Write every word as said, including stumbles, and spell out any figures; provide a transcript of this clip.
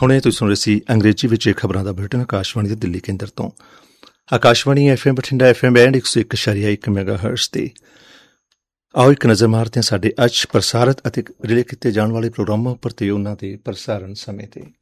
ਹੁਣੇ ਤੁਸੀਂ ਸੁਣ ਰਹੇ ਸੀ ਅੰਗਰੇਜ਼ੀ ਵਿੱਚ ਇਹ ਖਬਰਾਂ ਦਾ ਬੁਲੇਟਿਨ ਆਕਾਸ਼ਵਾਣੀ ਦੇ ਦਿੱਲੀ ਕੇਂਦਰ ਤੋਂ। Akashvani F M Bathinda F M band ਇੱਕ ਸੌ ਇੱਕ ਇਸ਼ਾਰੀਆ ਇੱਕ ਮੈਗਾ ਹਰਟਜ਼ ਤੇ। ਆਓ ਇੱਕ ਨਜ਼ਰ ਮਾਰਦੇ ਹਾਂ ਸਾਡੇ ਅੱਜ ਪ੍ਰਸਾਰਿਤ ਅਤੇ ਰਿਲੇ ਕੀਤੇ ਜਾਣ ਵਾਲੇ ਪ੍ਰੋਗਰਾਮਾਂ ਉੱਪਰ ਤੇ ਉਹਨਾਂ ਦੇ ਪ੍ਰਸਾਰਣ ਸਮੇਂ ਤੇ।